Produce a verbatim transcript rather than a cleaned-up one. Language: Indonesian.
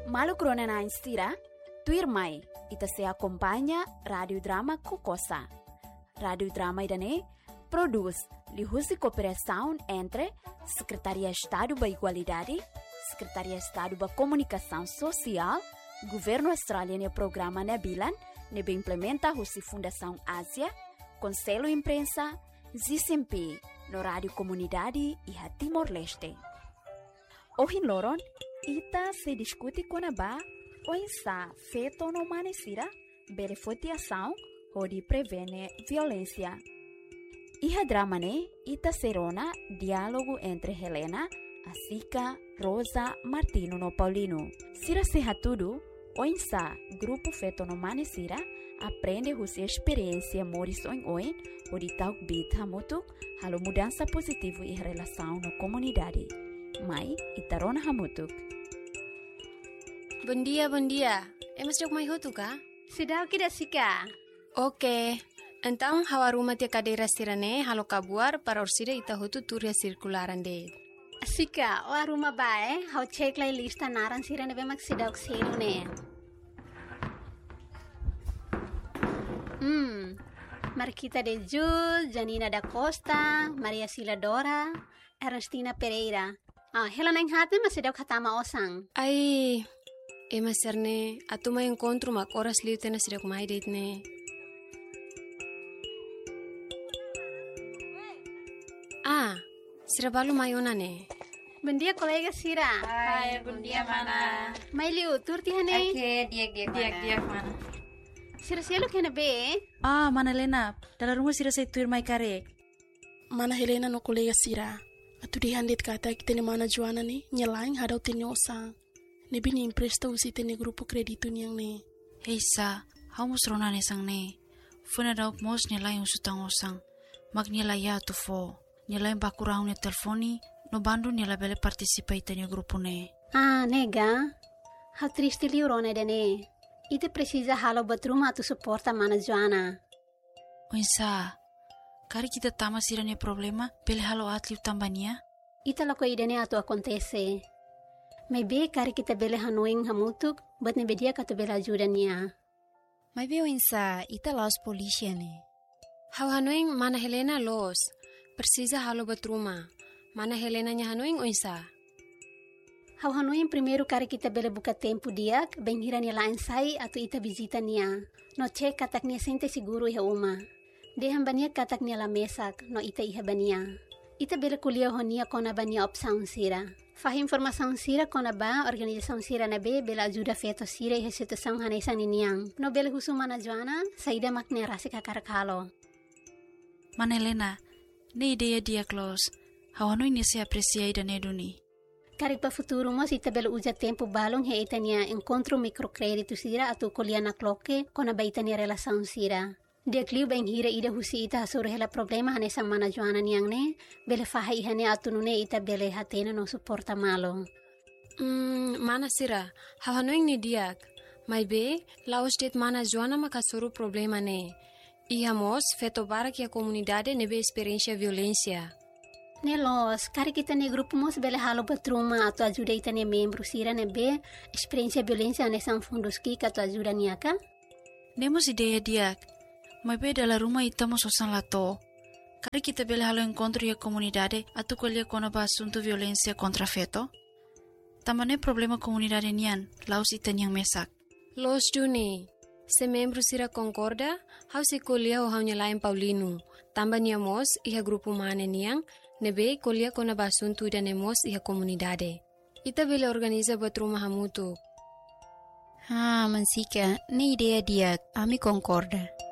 Malu krona na instira, tuir mai, ita se acompanha Radio Drama Kokosa. Radio Drama idane produz lihusi cooperação entre Secretaria Estado da Igualdade, Secretaria Estado da Comunicação Social, Governo Australiano e Programa Nebilan, nebe implementa husi Fundação Ásia, Conselho Imprensa, Z C M P, no Rádio Comunidade e a Timor-Leste. Hoje loron, ita se discute com a ba, o insa feito no manesira, beneficiação, ou de prevene violência. Iha drama ne, ita serona diálogo entre Helena, Asica, Rosa, Martino no Paulino. Sira seha tudo, o insa grupo feito no manesira, aprende husi experiência morison oin, o de tau bit hamutuk, halo mudança positivo e relação na comunidade. Mai, itarona hamutuk. Bom dia, bom dia. Emas jok mai hutu ka? Sudah kita sika. Oke. Então, hawa rumah tia cadeira sirane, halo kabuar para orsida ita hutu turia circularan de. Sika, o rumah bae, hau cek lai lista naran sirane bemak sidak selu ne. Hmm. Marquita de Jul, Janina da Costa, Maria Sila Dora, Ernestina Pereira. Ah, Helena yang hati masih dak hatama osang. Ai, ema serne, atu mai encontro mak oras liu tena sidak mai date ne. Ah, sira balu mayona ne. Bom dia, colega Sira. Hai, bom dia, mana. Mai liu, turti hane. Oke, diak-diak, diak-diak, mana. Sira sialo kena be. Ah, mana Helena, dalam rumah sira saya tuir mai karek. Mana Helena no colega Sira. Atu dihandit kata kita ni mana Joana ni nyelain hadau tini osang. Nebi ni impresta usi tini grupo kreditu ni yang ni. Hei sa, hau musrona ne sang ne. Funa dauk mos nyelain usutang osang. Mag nyelai ya tu fo. Nyelain bakurang ne telefoni, no bandu nyelai bele partisipa tini grupo ne. Ah, nega. Hau triste liurone de ne. Ite precisa halo batruma tu suporta mana Joana. Oinsa, kari kita tama sirane problema, bele halo atliu tambania? Ita lako idene atu acontece. Mai be kari kita bele hanuing hamutuk, bat ne bedia katu bele ajuda niya. Mai be oinsa, ita laos polisia ne. Hau hanuing mana Helena los, precisa halo batruma. Mana Helena nya hanuing oinsa. Hau hanuing primeiro kari kita bele buka tempo diak, bem hira niya lain sai atu ita visita niya. No cek katak niya sente siguro iha uma. Deham bania katak niya la mesak, no ita iha bania. Ita bele kuliah ho niya kona bania opsaun sira. Fahim informasaun sira kona ba, organizasaun sira na be, bela ajuda feto sira iha situasaun hanaisan niyang. No bele husuma na Joana, saida makne rasi kakarakalo. Mana Helena, ne ideia dia close. Hau hanuing ni se aprecia ida neduni. Kari pa futuro mo, ita bele uja tempo balong he ita niya encontro microcredito sira atu kuliah na kloke, kona ba ita niya relasaun sira. Dia kliu bang hira ida husi ita hasuro hela problema hane sang mana Joana niyang ne, bele faha ihane atu nune ita bele hatena no suporta malo. Hmm, mana sira, hau hanuing ni diak. Mai be, laos det mana Joana makasuru problema ne. Iha mos, feto barak ya comunidade nebe experiência violência. Nelos, kari kita ne grupo mos bele halo batruma atu ajuda ita ne membro sira nebe experiência violência hane sang fundos ki atu ajuda niyaka? Nemos ideia diak. Mai be dalam rumah ita mo sosan lato. Kari kita bele halo encontro ya comunidade atu kuliah kona ba asunto violência contra feto. Tamane problema comunidade nian, laos ita niyang mesak. Los duni, se membro sira concorda, hau se kuliah o hau nyalain Paulino. Tamba niya mos iha grupo mane niyang, nebe kuliah kona ba asunto ida ne mos iha comunidade. Ita bele organiza batruma hamutu. Ah, mansika, ne idea dia, ami concorda.